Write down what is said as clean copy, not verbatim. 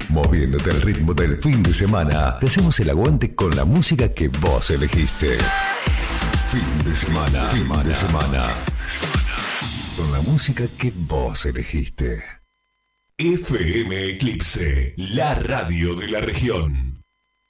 Moviéndote al ritmo del fin de semana, te hacemos el aguante con la música que vos elegiste. Fin de semana, fin de semana. Con la música que vos elegiste. FM Eclipse, la radio de la región.